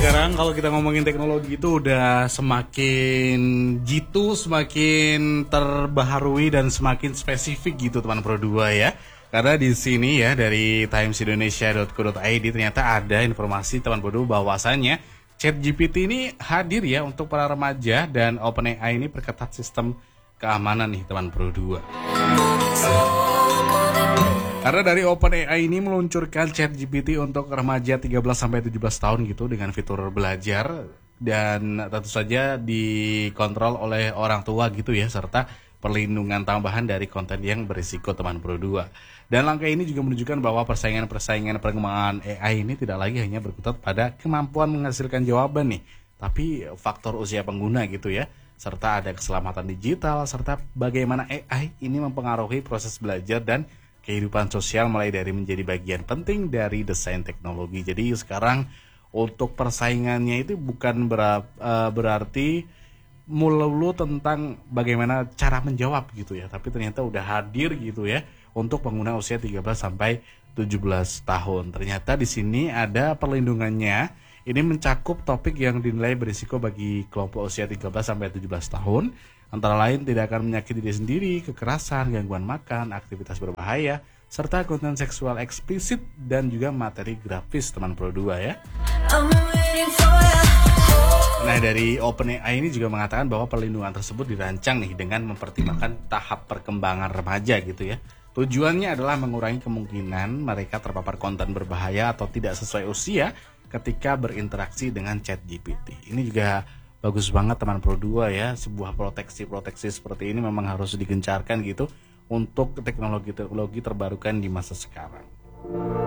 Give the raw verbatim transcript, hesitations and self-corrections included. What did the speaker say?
sekarang kalau kita ngomongin teknologi itu udah semakin jitu, semakin terbaharui dan semakin spesifik gitu teman Pro dua ya. Karena di sini ya dari times indonesia dot co dot i d ternyata ada informasi teman Pro dua bahwasannya ChatGPT ini hadir ya untuk para remaja dan OpenAI ini perketat sistem keamanan nih teman Pro dua. Karena dari OpenAI ini meluncurkan ChatGPT untuk remaja tiga belas sampai tujuh belas tahun gitu dengan fitur belajar dan tentu saja dikontrol oleh orang tua gitu ya, serta perlindungan tambahan dari konten yang berisiko teman Pro dua. Dan langkah ini juga menunjukkan bahwa persaingan-persaingan perkembangan A I ini tidak lagi hanya berkutat pada kemampuan menghasilkan jawaban nih, tapi faktor usia pengguna gitu ya, serta ada keselamatan digital, serta bagaimana A I ini mempengaruhi proses belajar dan kehidupan sosial mulai dari menjadi bagian penting dari desain teknologi. Jadi sekarang untuk persaingannya itu bukan ber, uh, berarti melulu tentang bagaimana cara menjawab gitu ya, tapi ternyata udah hadir gitu ya untuk pengguna usia tiga belas sampai tujuh belas tahun. Ternyata di sini ada perlindungannya. Ini mencakup topik yang dinilai berisiko bagi kelompok usia tiga belas sampai tujuh belas tahun. Antara lain tidak akan menyakiti diri sendiri, kekerasan, gangguan makan, aktivitas berbahaya, serta konten seksual eksplisit dan juga materi grafis teman Pro dua ya. Nah dari OpenAI ini juga mengatakan bahwa perlindungan tersebut dirancang nih dengan mempertimbangkan tahap perkembangan remaja gitu ya. Tujuannya adalah mengurangi kemungkinan mereka terpapar konten berbahaya atau tidak sesuai usia ketika berinteraksi dengan ChatGPT. Ini juga bagus banget teman Pro dua ya, sebuah proteksi-proteksi seperti ini memang harus digencarkan gitu untuk teknologi-teknologi terbarukan di masa sekarang.